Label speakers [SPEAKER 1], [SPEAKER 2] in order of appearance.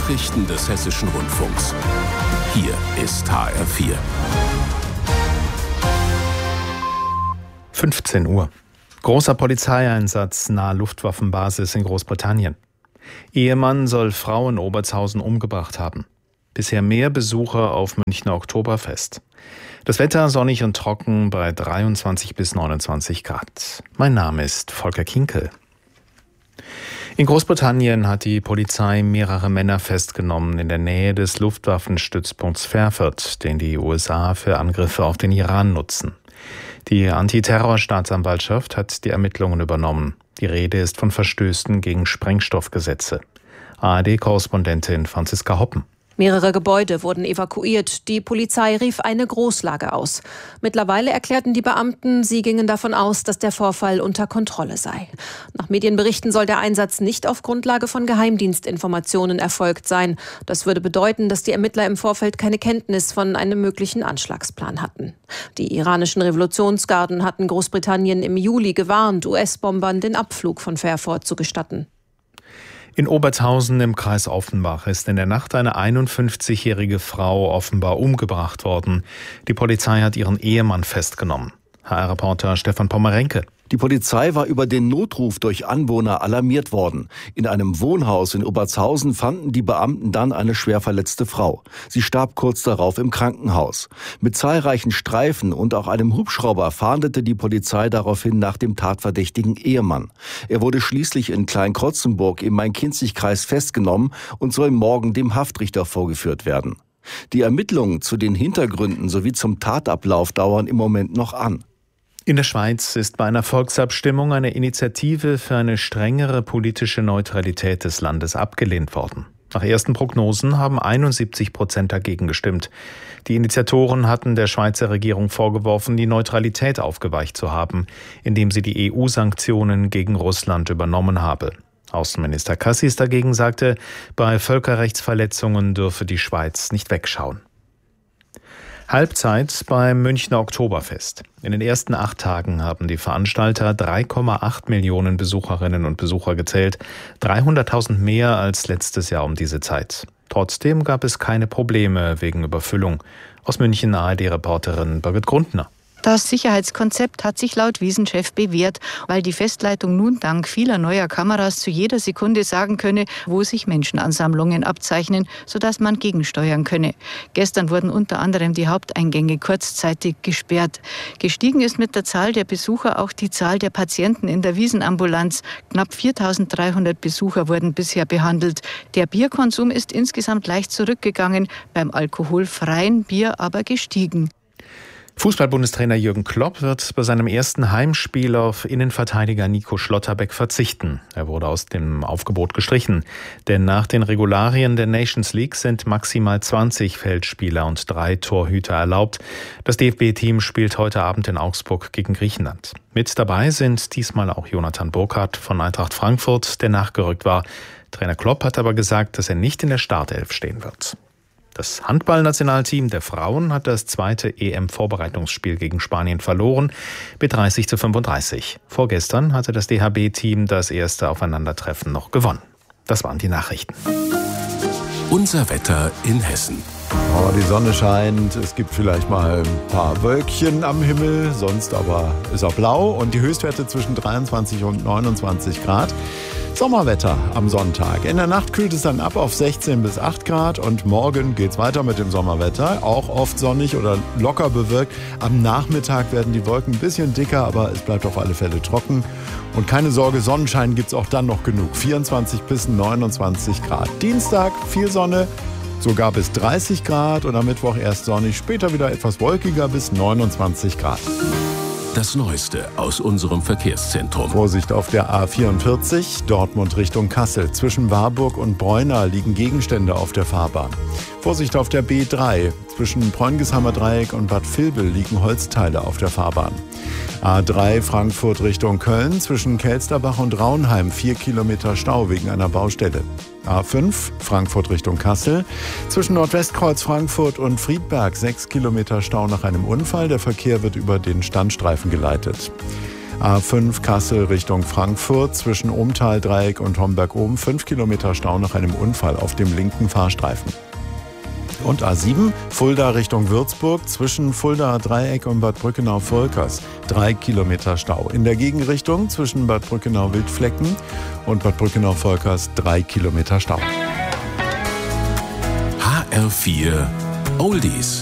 [SPEAKER 1] Nachrichten des Hessischen Rundfunks. Hier ist HR4.
[SPEAKER 2] 15 Uhr. Großer Polizeieinsatz nahe Luftwaffenbasis in Großbritannien. Ehemann soll Frau in Obertshausen umgebracht haben. Bisher mehr Besucher auf Münchner Oktoberfest. Das Wetter sonnig und trocken bei 23 bis 29 Grad. Mein Name ist Volker Kinkel. In Großbritannien hat die Polizei mehrere Männer festgenommen in der Nähe des Luftwaffenstützpunkts Fairford, den die USA für Angriffe auf den Iran nutzen. Die Antiterrorstaatsanwaltschaft hat die Ermittlungen übernommen. Die Rede ist von Verstößen gegen Sprengstoffgesetze. ARD-Korrespondentin Franziska Hoppen.
[SPEAKER 3] Mehrere Gebäude wurden evakuiert. Die Polizei rief eine Großlage aus. Mittlerweile erklärten die Beamten, sie gingen davon aus, dass der Vorfall unter Kontrolle sei. Nach Medienberichten soll der Einsatz nicht auf Grundlage von Geheimdienstinformationen erfolgt sein. Das würde bedeuten, dass die Ermittler im Vorfeld keine Kenntnis von einem möglichen Anschlagsplan hatten. Die iranischen Revolutionsgarden hatten Großbritannien im Juli gewarnt, US-Bombern den Abflug von Fairford zu gestatten.
[SPEAKER 2] In Obertshausen im Kreis Offenbach ist in der Nacht eine 51-jährige Frau offenbar umgebracht worden. Die Polizei hat ihren Ehemann festgenommen. HR-Reporter Stefan Pommerenke.
[SPEAKER 4] Die Polizei war über den Notruf durch Anwohner alarmiert worden. In einem Wohnhaus in Obertshausen fanden die Beamten dann eine schwer verletzte Frau. Sie starb kurz darauf im Krankenhaus. Mit zahlreichen Streifen und auch einem Hubschrauber fahndete die Polizei daraufhin nach dem tatverdächtigen Ehemann. Er wurde schließlich in Kleinkrotzenburg im Main-Kinzig-Kreis festgenommen und soll morgen dem Haftrichter vorgeführt werden. Die Ermittlungen zu den Hintergründen sowie zum Tatablauf dauern im Moment noch an.
[SPEAKER 2] In der Schweiz ist bei einer Volksabstimmung eine Initiative für eine strengere politische Neutralität des Landes abgelehnt worden. Nach ersten Prognosen haben 71% dagegen gestimmt. Die Initiatoren hatten der Schweizer Regierung vorgeworfen, die Neutralität aufgeweicht zu haben, indem sie die EU-Sanktionen gegen Russland übernommen habe. Außenminister Cassis dagegen sagte, bei Völkerrechtsverletzungen dürfe die Schweiz nicht wegschauen. Halbzeit beim Münchner Oktoberfest. In den ersten 8 Tagen haben die Veranstalter 3,8 Millionen Besucherinnen und Besucher gezählt, 300.000 mehr als letztes Jahr um diese Zeit. Trotzdem gab es keine Probleme wegen Überfüllung. Aus München ARD-Reporterin Birgit Grundner.
[SPEAKER 5] Das Sicherheitskonzept hat sich laut Wiesenchef bewährt, weil die Festleitung nun dank vieler neuer Kameras zu jeder Sekunde sagen könne, wo sich Menschenansammlungen abzeichnen, sodass man gegensteuern könne. Gestern wurden unter anderem die Haupteingänge kurzzeitig gesperrt. Gestiegen ist mit der Zahl der Besucher auch die Zahl der Patienten in der Wiesenambulanz. Knapp 4.300 Besucher wurden bisher behandelt. Der Bierkonsum ist insgesamt leicht zurückgegangen, beim alkoholfreien Bier aber gestiegen.
[SPEAKER 2] Fußball-Bundestrainer Jürgen Klopp wird bei seinem ersten Heimspiel auf Innenverteidiger Nico Schlotterbeck verzichten. Er wurde aus dem Aufgebot gestrichen, denn nach den Regularien der Nations League sind maximal 20 Feldspieler und 3 Torhüter erlaubt. Das DFB-Team spielt heute Abend in Augsburg gegen Griechenland. Mit dabei sind diesmal auch Jonathan Burkhardt von Eintracht Frankfurt, der nachgerückt war. Trainer Klopp hat aber gesagt, dass er nicht in der Startelf stehen wird. Das Handballnationalteam der Frauen hat das zweite EM-Vorbereitungsspiel gegen Spanien verloren mit 30:35. Vorgestern hatte das DHB-Team das erste Aufeinandertreffen noch gewonnen. Das waren die Nachrichten.
[SPEAKER 1] Unser Wetter in Hessen.
[SPEAKER 6] Oh, die Sonne scheint, es gibt vielleicht mal ein paar Wölkchen am Himmel, sonst aber ist er blau und die Höchstwerte zwischen 23 und 29 Grad. Sommerwetter am Sonntag. In der Nacht kühlt es dann ab auf 16 bis 8 Grad und morgen geht's weiter mit dem Sommerwetter. Auch oft sonnig oder locker bewölkt. Am Nachmittag werden die Wolken ein bisschen dicker, aber es bleibt auf alle Fälle trocken. Und keine Sorge, Sonnenschein gibt's auch dann noch genug. 24 bis 29 Grad. Dienstag viel Sonne, sogar bis 30 Grad und am Mittwoch erst sonnig, später wieder etwas wolkiger bis 29 Grad.
[SPEAKER 1] Das Neueste aus unserem Verkehrszentrum.
[SPEAKER 6] Vorsicht auf der A44, Dortmund Richtung Kassel. Zwischen Warburg und Bräuna liegen Gegenstände auf der Fahrbahn. Vorsicht auf der B3. Zwischen Bräungesheimer Dreieck und Bad Vilbel liegen Holzteile auf der Fahrbahn. A3 Frankfurt Richtung Köln. Zwischen Kelsterbach und Raunheim 4 Kilometer Stau wegen einer Baustelle. A5 Frankfurt Richtung Kassel. Zwischen Nordwestkreuz Frankfurt und Friedberg 6 Kilometer Stau nach einem Unfall. Der Verkehr wird über den Standstreifen geleitet. A5 Kassel Richtung Frankfurt zwischen Ohmtal-Dreieck und Homberg-Ohm 5 Kilometer Stau nach einem Unfall auf dem linken Fahrstreifen. Und A7 Fulda Richtung Würzburg zwischen Fulda-Dreieck und Bad Brückenau-Volkers 3 Kilometer Stau. In der Gegenrichtung zwischen Bad Brückenau-Wildflecken und Bad Brückenau-Volkers 3 Kilometer Stau.
[SPEAKER 1] HR4 Oldies.